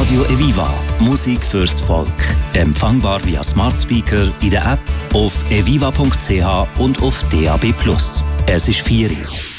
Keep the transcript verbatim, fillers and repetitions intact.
Radio Eviva. Musik fürs Volk. Empfangbar via Smart Speaker in der App, auf eviva punkt c h und auf D A B plus. Es ist vier Uhr.